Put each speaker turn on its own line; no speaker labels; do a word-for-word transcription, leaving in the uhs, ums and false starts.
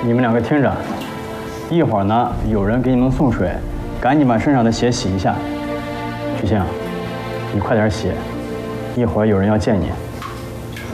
你们两个听着，一会儿呢有人给你们送水，赶紧把身上的血洗一下。曲庆，你快点洗，一会儿有人要见你。